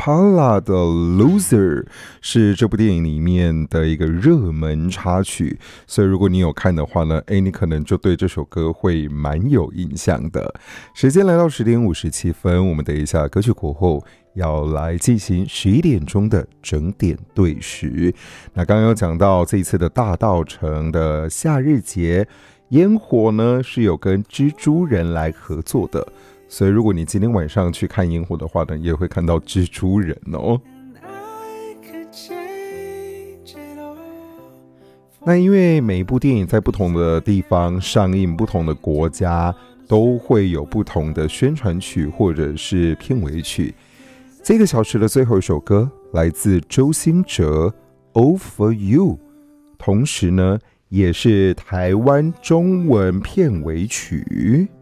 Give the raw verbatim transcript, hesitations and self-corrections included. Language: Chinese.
Impala 的 Loser 是这部电影里面的一个热门插曲，所以如果你有看的话呢，诶，你可能就对这首歌会蛮有印象的。时间来到十点五十七分，我们等一下歌曲过后要来进行十一点钟的整点对时。那刚刚有讲到这一次的大稻埕的夏日节烟火呢，是有跟蜘蛛人来合作的，所以如果你今天晚上去看烟火的话呢，也会看到蜘蛛人哦。那因为每一部电影在不同的地方上映，不同的国家都会有不同的宣传曲或者是片尾曲。这个小时的最后一首歌来自周兴哲 All for You， 同时呢也是台湾中文片尾曲。